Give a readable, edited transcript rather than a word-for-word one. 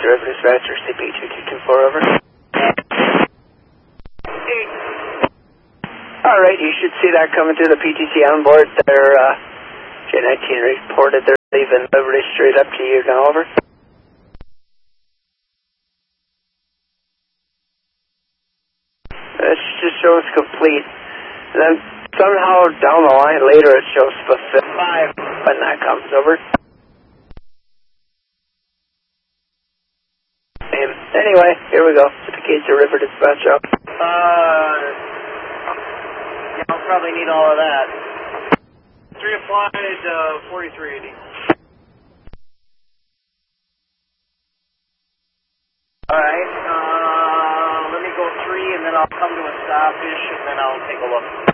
River Dispatcher, CP2224, over. Alright, you should see that coming through the PTC on board. Their J19 reported they're leaving Liberty straight up to you. Go over. It just shows complete. And then somehow down the line later it shows fulfilled 5 when that comes over. Anyway, here we go. Certificates of River Dispatch up. Yeah, I'll probably need all of that. 3 applied, 4380. Alright, let me go 3 and then I'll come to a stoppish and then I'll take a look.